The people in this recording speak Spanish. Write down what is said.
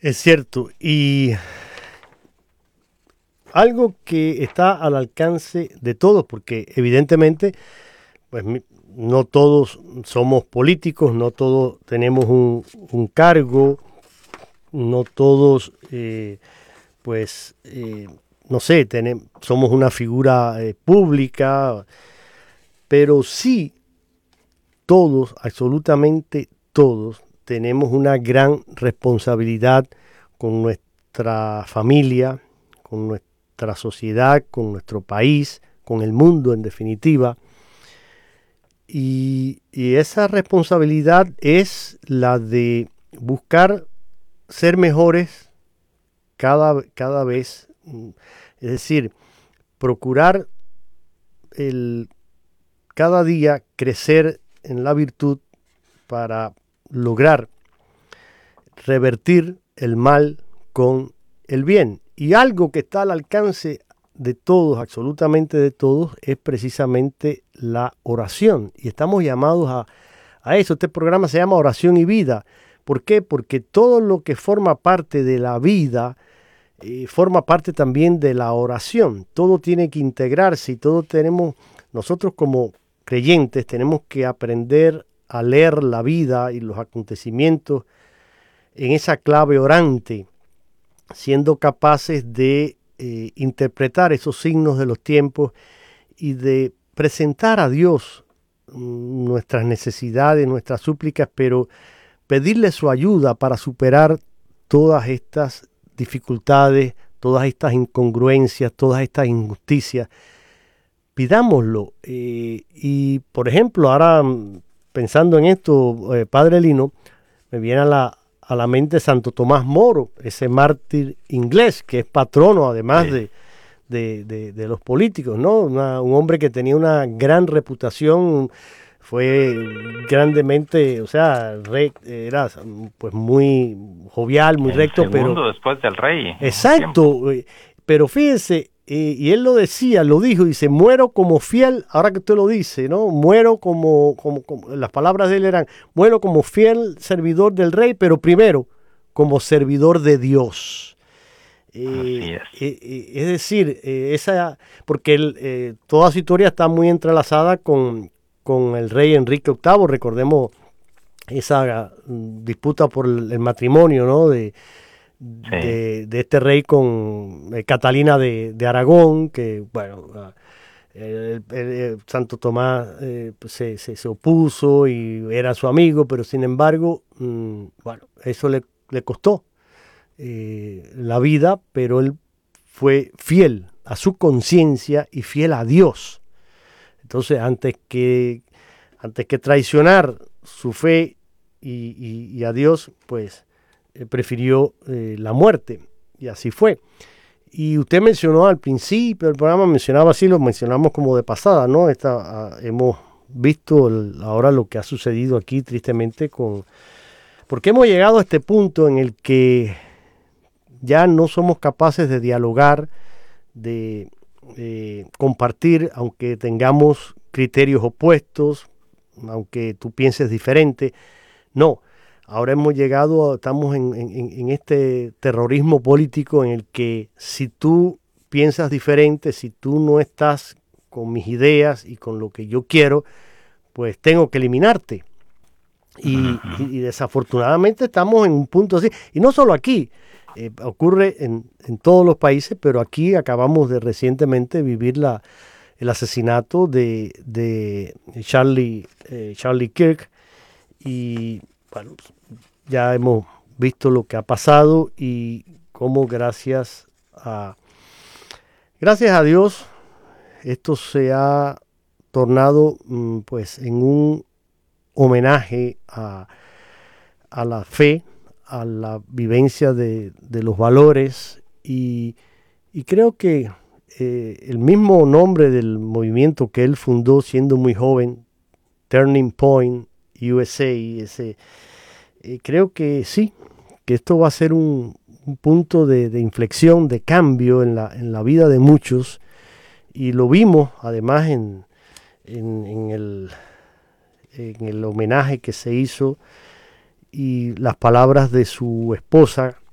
Es cierto, y algo que está al alcance de todos, porque evidentemente, pues no todos somos políticos, no todos tenemos un cargo, no todos, pues, no sé, somos una figura pública, pero sí todos, absolutamente todos, tenemos una gran responsabilidad con nuestra familia, con nuestra sociedad, con nuestro país, con el mundo en definitiva. Y esa responsabilidad es la de buscar ser mejores cada vez. Es decir, procurar cada día crecer en la virtud para lograr revertir el mal con el bien. Y algo que está al alcance de todos, absolutamente de todos, es precisamente la oración. Y estamos llamados a eso. Este programa se llama Oración y Vida. ¿Por qué? Porque todo lo que forma parte de la vida forma parte también de la oración. Todo tiene que integrarse y nosotros como creyentes tenemos que aprender a leer la vida y los acontecimientos en esa clave orante, siendo capaces de interpretar esos signos de los tiempos y de presentar a Dios nuestras necesidades, nuestras súplicas, pero pedirle su ayuda para superar todas estas dificultades, todas estas incongruencias, todas estas injusticias. Pidámoslo. Y, por ejemplo, ahora pensando en esto, Padre Lino, me viene a la mente Santo Tomás Moro, ese mártir inglés que es patrono además de los políticos, ¿no? Un hombre que tenía una gran reputación, fue grandemente, o sea, era pues muy jovial, muy recto, pero después del rey. Exacto, pero fíjense, y él lo dijo, dice, muero como fiel, ahora que usted lo dice, ¿no? Muero como las palabras de él eran, muero como fiel servidor del rey, pero primero como servidor de Dios. Es decir, porque toda su historia está muy entrelazada con el rey Enrique VIII, recordemos esa disputa por el matrimonio, ¿no? De este rey con Catalina de Aragón, que bueno, Santo Tomás se opuso y era su amigo, pero sin embargo, bueno, eso le costó la vida, pero él fue fiel a su conciencia y fiel a Dios. Entonces, antes que traicionar su fe y a Dios, pues prefirió la muerte, y así fue. Y usted mencionó al principio del programa, lo mencionamos como de pasada, ¿no? Hemos visto ahora lo que ha sucedido aquí tristemente porque hemos llegado a este punto en el que ya no somos capaces de dialogar, de compartir, aunque tengamos criterios opuestos, aunque tú pienses diferente. No, ahora estamos en este terrorismo político en el que si tú piensas diferente, si tú no estás con mis ideas y con lo que yo quiero, pues tengo que eliminarte. Y desafortunadamente estamos en un punto así, y no solo aquí, ocurre en todos los países, pero aquí acabamos de recientemente vivir el asesinato de Charlie Kirk, y bueno, ya hemos visto lo que ha pasado y cómo gracias a Dios esto se ha tornado pues en un homenaje a la fe, a la vivencia de los valores, y creo que el mismo nombre del movimiento que él fundó siendo muy joven, Turning Point USA, creo que sí, que esto va a ser un punto de inflexión, de cambio en la vida de muchos, y lo vimos además en el homenaje que se hizo y las palabras de su esposa